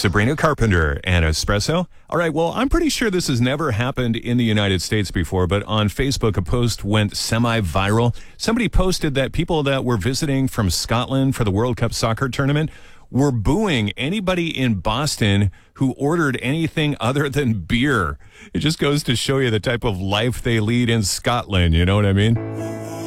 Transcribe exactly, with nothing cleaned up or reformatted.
Sabrina Carpenter and Espresso. All right, well, I'm pretty sure this has never happened in the United States before, but on Facebook, a post went semi-viral. Somebody posted that people that were visiting from Scotland for the World Cup soccer tournament were booing anybody in Boston who ordered anything other than beer. It just goes to show you the type of life they lead in Scotland, you know what I mean?